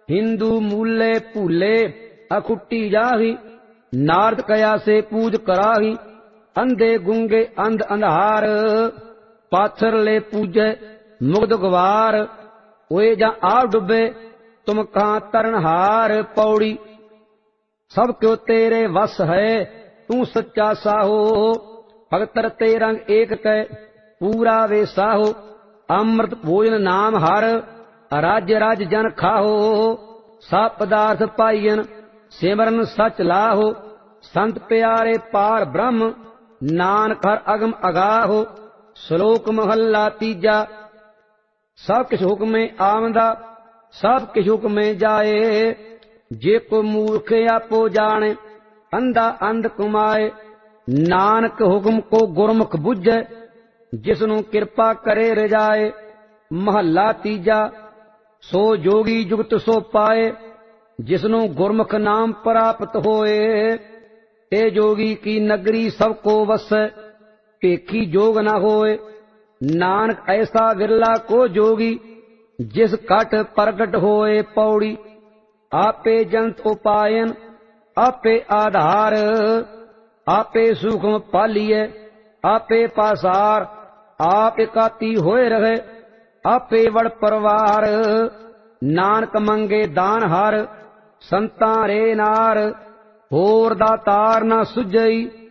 हिंदू मूले भूले अखुट्टी जाही, नारद कया से पूज कराही। अंधे गुंगे अंध अंधार, पाथर ले पूजे मुग्ध गवार। ओए जा आप डुबे तुम कहाँ तरनहार। पौड़ी सब क्यों तेरे वस है, तू सच्चा साहो। भगतर ते रंग एक कै पूरा वे साहो। अमृत भोजन नाम हर, राज्य राज जन खाहो। सब पदार्थ पाइयन सिमरन सच लाहो। संत प्यारे पार ब्रह्म, नानक हर अगम अगाहो। श्लोक महला तीजा। सब किस हुक्म में आमदा, सब किस हुक्म में जाए। जे को मूर्ख आपो जाने, अंधा अंध कुमाए। नानक हुक्म को गुरमुख बुझे, जिसनु कृपा करे रजाए। महला तीजा। सो जोगी जुगत सो पाए, जिसनु गुरमुख नाम प्राप्त होए। ते जोगी की नगरी सबको वसै, पेखी जोग न होए। नानक ऐसा विरला को जोगी, जिस कट प्रगट होए। पौड़ी आपे जंत उपायन, आपे आधार। आपे सूक्ष्म पालिए, आपे पासार। आप एकाती होए रहे, आपे वड़ परवार। नानक मंगे दान हर, संतां रे नार। होर दातार न सुझई,